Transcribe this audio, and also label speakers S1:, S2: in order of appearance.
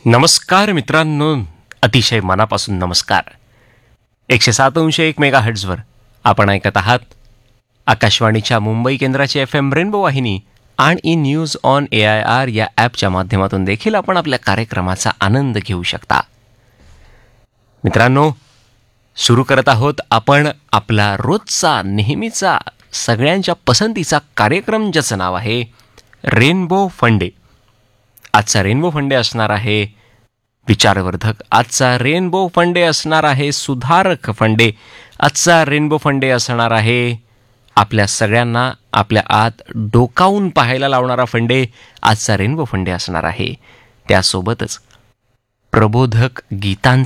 S1: नमस्कार मित्रांनो, अतिशय मनापासून नमस्कार. 107.1 मेगाहर्ट्झवर आपण ऐकत आहात आकाशवाणीच्या मुंबई केंद्राची FM रेनबो वाहिनी आणि न्यूज ऑन AIR या ॲपच्या माध्यमातून देखील आपण आपल्या कार्यक्रमाचा आनंद घेऊ शकता. मित्रांनो, सुरू करत आहोत आपण आपला रोजचा नेहमीचा सगळ्यांच्या पसंतीचा कार्यक्रम, ज्याचं नाव आहे रेनबो फंडे. आजचा रेनबो फंडे असणार आहे विचारवर्धक, आजचा रेनबो फंडे असणार आहे सुधारक फंडे, आजचा रेनबो फंडे असणार आहे आपल्या सगळ्यांना आपल्या आत डोकावून पाहायला लावणारा फंडे. आजचा रेनबो फंडे असणार आहे त्यासोबतच प्रबोधक गीतांचा